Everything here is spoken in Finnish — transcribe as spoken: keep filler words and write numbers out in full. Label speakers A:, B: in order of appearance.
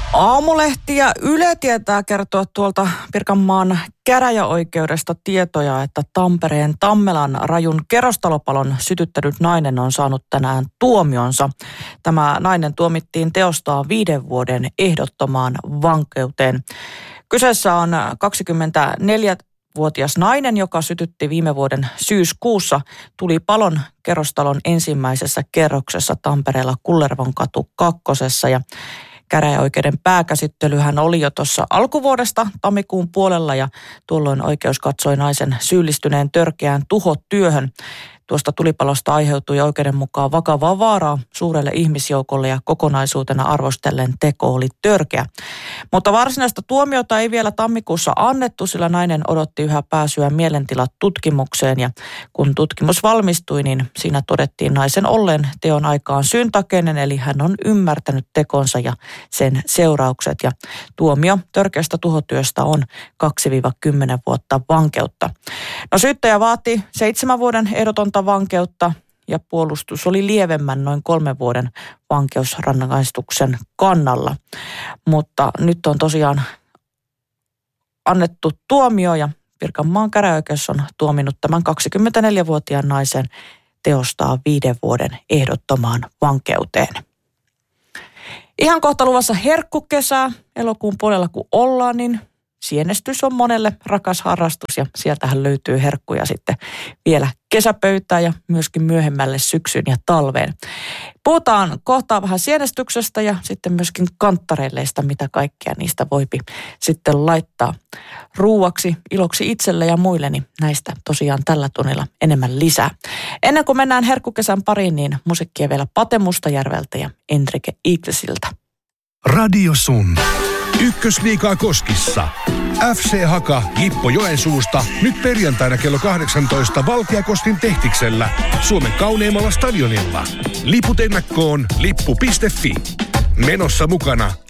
A: Aamulehti ja Yle tietää kertoa tuolta Pirkanmaan käräjäoikeudesta tietoja, että Tampereen Tammelan rajun kerrostalopalon sytyttänyt nainen on saanut tänään tuomionsa. Tämä nainen tuomittiin teostaan viiden vuoden ehdottomaan vankeuteen. Kyseessä on kaksikymmentäneljävuotias nainen, joka sytytti viime vuoden syyskuussa tulipalon kerrostalon ensimmäisessä kerroksessa Tampereella Kullervonkatu kakkosessa ja käräjäoikeuden pääkäsittelyhän oli jo tuossa alkuvuodesta tammikuun puolella ja tuolloin oikeus katsoi naisen syyllistyneen törkeään tuhotyöhön. Tuosta tulipalosta aiheutui oikeuden mukaan vakavaa vaaraa suurelle ihmisjoukolle ja kokonaisuutena arvostellen teko oli törkeä. Mutta varsinaista tuomiota ei vielä tammikuussa annettu, sillä nainen odotti yhä pääsyä mielentilatutkimukseen ja kun tutkimus valmistui, niin siinä todettiin naisen olleen teon aikaan syyntakeinen, eli hän on ymmärtänyt tekonsa ja sen seuraukset ja tuomio törkeästä tuhotyöstä on kaksi kymmenen vuotta vankeutta. No syyttäjä vaati seitsemän vuoden ehdotonta vankeutta ja puolustus oli lievemmän noin kolmen vuoden vankeusrangaistuksen kannalla. Mutta nyt on tosiaan annettu tuomio ja Pirkanmaan käräjäoikeus on tuominut tämän kaksikymmentäneljävuotiaan naisen teostaan viiden vuoden ehdottomaan vankeuteen. Ihan kohta luvassa herkkukesää. Elokuun puolella kun ollaan, niin sienestys on monelle rakas harrastus ja sieltähän löytyy herkkuja sitten vielä kesäpöytään ja myöskin myöhemmälle syksyn ja talveen. Puhutaan kohtaa vähän sienestyksestä ja sitten myöskin kanttareilleista, mitä kaikkea niistä voipi sitten laittaa ruuaksi, iloksi itselle ja muille, niin näistä tosiaan tällä tunnilla enemmän lisää. Ennen kuin mennään herkkukesän pariin, niin musiikkia vielä Pate Mustajärveltä ja Enrique Iglesiltä.
B: Radio Sun. Ykkösliigaa Koskissa. F C Haka Jippo Joensuusta nyt perjantaina kello kahdeksantoista Valkeakostin Tehtiksellä Suomen kauneimmalla stadionilla. Liput ennakkoon lippu piste fi. Menossa mukana